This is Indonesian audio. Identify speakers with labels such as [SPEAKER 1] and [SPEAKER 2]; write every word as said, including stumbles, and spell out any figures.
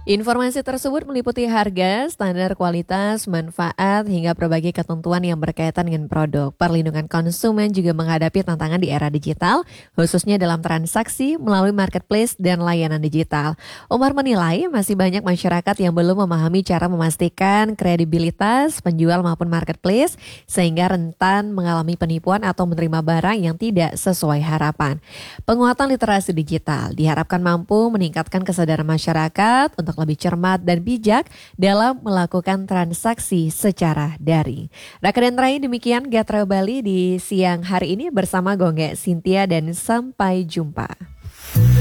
[SPEAKER 1] Informasi tersebut meliputi harga, standar kualitas, manfaat, hingga berbagai ketentuan yang berkaitan dengan produk. Perlindungan konsumen juga menghadapi tantangan di era digital, khususnya dalam transaksi melalui marketplace dan layanan digital. Umar menilai masih banyak masyarakat yang belum memahami cara memastikan kredibilitas penjual maupun marketplace, sehingga rentan mengalami penipuan atau menerima barang yang tidak sesuai harapan. Penguatan literasi digital diharapkan mampu meningkatkan kesadaran masyarakat untuk lebih cermat dan bijak dalam melakukan transaksi secara daring. Raka dan Rai, demikian Gatra Bali di siang hari ini bersama Gongge Cynthia dan sampai jumpa.